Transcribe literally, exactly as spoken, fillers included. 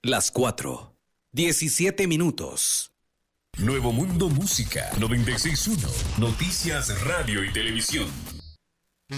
Las cuatro. diecisiete minutos. Nuevo Mundo Música noventa y seis punto uno. Noticias, radio y televisión.